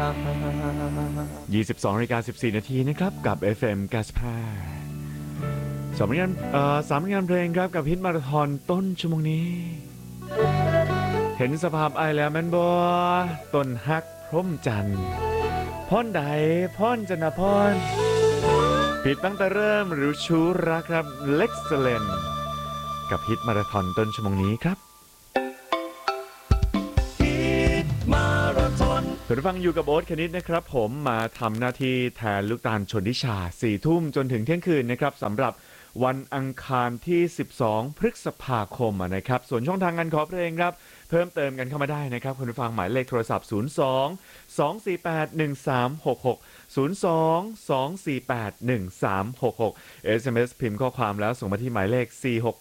22:14 นาทีนะครับกับ FM 95 3 งานเพลงครับกับฮิตมาราธอนต้นชั่วโมงนี้เห็นสภาพไอแล้วแม่นบ่ต้นฮักพร่มจันทร์พ่อนใดพ่อนจันทพรผิดตั้งแต่เริ่มหรือชูรักครับเล็กซ์เลนกับฮิตมาราธอนต้นชั่วโมงนี้ครับคุณฟังอยู่กับโอ๊ตคณิตนะครับผมมาทำหน้าที่แทนลูกตาลชนทิชา 4 ทุ่มจนถึงเที่ยงคืนนะครับสำหรับวันอังคารที่ 12 พฤษภาคมนะครับส่วนช่องทางการขอเพลงครับเพิ่มเติมกันเข้ามาได้นะครับคุณฟังหมายเลขโทรศัพท์ 02-248-1366 SMS พิมพ์ข้อความแล้วส่งมาที่หมายเลข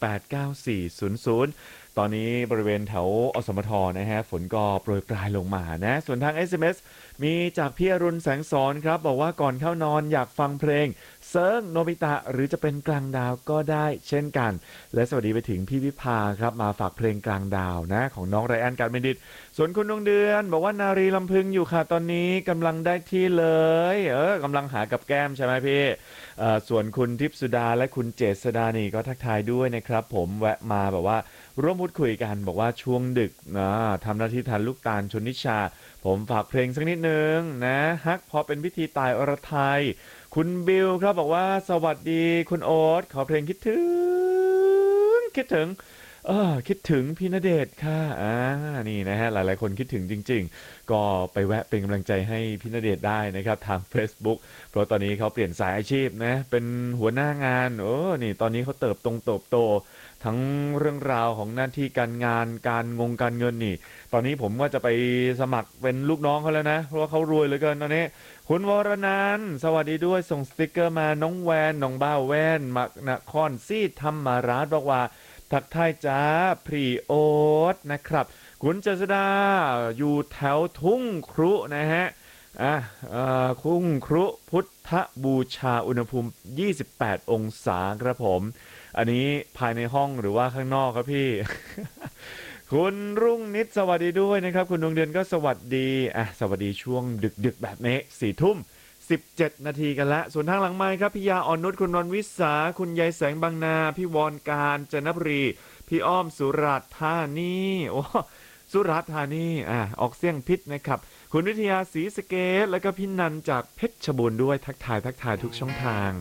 4689400ตอนนี้บริเวณแถวอสมทนะฮะฝนก็โปรยปลายลงมานะส่วนทาง SMS มีจากพี่อรุณแสงสอนครับบอกว่าก่อนเข้านอนอยากฟังเพลงเซิร์งโนบิตะหรือจะเป็นกลางดาวก็ได้เช่นกันและสวัสดีไปถึงพี่วิภาครับมาฝากเพลงกลางดาวนะของน้องไรอันการเมดิตส่วนคุณดวงเดือนบอกว่านารีลำพึงอยู่ค่ะตอนนี้กำลังได้ที่เลยกำลังหากับแก้มใช่ไหมพี่ส่วนคุณทิพสุดาและคุณเจษดานี่ก็ทักทายด้วยนะครับผมแวะมาแบบว่าร่วมพูดคุยกันบอกว่าช่วงดึกทำหน้าที่แทนลูกตาลชนนิชาผมฝากเพลงสักนิดนึงนะฮักพอเป็นพิธีตายอรไทยคุณบิลครับบอกว่าสวัสดีคุณโอ๊ตขอเพลงคิดถึงคิดถึงพี่ณเดชน์ค่ะนี่นะฮะหลายๆคนคิดถึงจริงๆก็ไปแวะเป็นกำลังใจให้พี่ณเดชน์ได้นะครับทาง Facebook เพราะตอนนี้เขาเปลี่ยนสายอาชีพนะเป็นหัวหน้างานนี่ตอนนี้เขาเติบโตทั้งเรื่องราวของหน้าที่การงานการเงินนี่ตอนนี้ผมว่าจะไปสมัครเป็นลูกน้องเขาแล้วนะเพราะว่าเขารวยเหลือเกินตอนนี้คุณวรนันท์สวัสดีด้วยส่งสติกเกอร์มาน้องแวนน้องบ้าแวนมักนครซีธรรมาราชบอกว่าทักทายจ้าพรีโอ๊ตนะครับคุณเจษดาอยู่แถวทุ่งครุนะฮะทุ่งครุพุทธบูชาอุณหภูมิ28องศาครับผมอันนี้ภายในห้องหรือว่าข้างนอกครับพี่ คุณรุ่งนิดสวัสดีด้วยนะครับคุณดวงเดือนก็สวัสดีสวัสดีช่วงดึกแบบนี้4 ทุ่ม 17 นาทีกันละส่วนทางหลังไมค์ครับพี่ยาอ่อนนุชคุณนนท์วิสาคุณยายแสงบางนาพี่วรการจันทบุรีพี่อ้อมสุราษฎร์ธานีสุราษฎร์ธานีออกเสียงพิษนะครับคุณวิทยาศรีสเกตแล้วก็พี่นันจากเพชรบูรณ์ด้วยทักทายทุกช่องทาง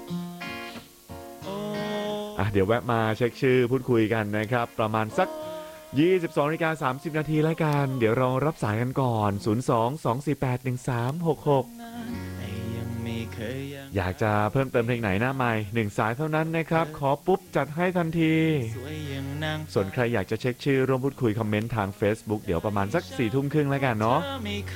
เดี๋ยวแวะมาเช็คชื่อพูดคุยกันนะครับประมาณสัก22:30 นาทีแล้วกันเดี๋ยวเรารับสายกันก่อน 02-248-1366 อยากจะเพิ่มเติมเพลงไหนหน้าใหม่1 สายเท่านั้นนะครับขอปุ๊บจัดให้ทันทีส่วนใครอยากจะเช็คชื่อร่วมพูดคุยคอมเมนต์ทาง Facebook เดี๋ยวประมาณสัก 4 ทุ่มครึ่งแล้วกันเนาะ